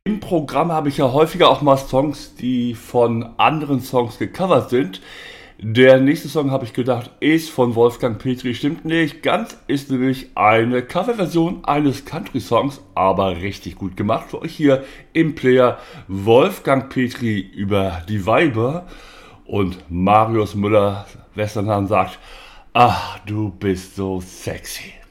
Im Programm habe ich ja häufiger auch mal Songs, die von anderen Songs gecovert sind. Der nächste Song, habe ich gedacht, ist von Wolfgang Petri. Stimmt nicht ganz, ist nämlich eine Coverversion eines Country-Songs, aber richtig gut gemacht für euch hier im Player. Wolfgang Petri über die Weiber und Marius Müller-Westernhahn sagt: Ach, du bist so sexy.